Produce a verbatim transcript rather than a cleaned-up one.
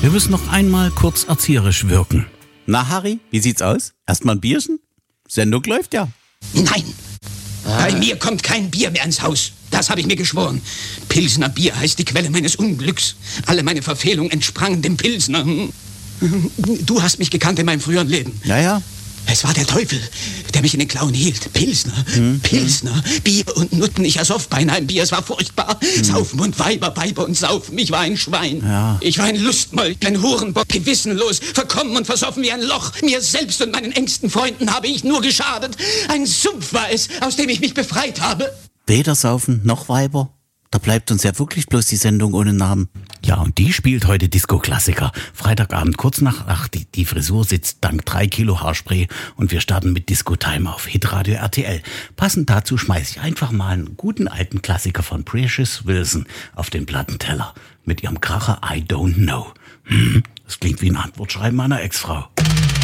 Wir müssen noch einmal kurz erzieherisch wirken. Na, Harry, wie sieht's aus? Erstmal ein Bierchen? Sendung läuft ja. Nein, bei mir kommt kein Bier mehr ins Haus. Das habe ich mir geschworen. Pilsner Bier heißt die Quelle meines Unglücks. Alle meine Verfehlungen entsprangen dem Pilsner. Du hast mich gekannt in meinem früheren Leben. Ja, ja. Es war der Teufel, der mich in den Klauen hielt. Pilsner, hm, Pilsner, hm. Bier und Nutten. Ich ersoff beinahe ein Bier, es war furchtbar. Hm. Saufen und Weiber, Weiber und Saufen. Ich war ein Schwein. Ja. Ich war ein Lustmoll, ein Hurenbock, gewissenlos, verkommen und versoffen wie ein Loch. Mir selbst und meinen engsten Freunden habe ich nur geschadet. Ein Sumpf war es, aus dem ich mich befreit habe. Weder Saufen noch Weiber. Da bleibt uns ja wirklich bloß die Sendung ohne Namen. Ja, und die spielt heute Disco-Klassiker. Freitagabend kurz nach acht, die, die Frisur sitzt dank drei Kilo Haarspray und wir starten mit Disco-Time auf Hitradio R T L. Passend dazu schmeiße ich einfach mal einen guten alten Klassiker von Precious Wilson auf den Plattenteller mit ihrem Kracher I Don't Know. Hm, das klingt wie ein Antwortschreiben meiner Ex-Frau.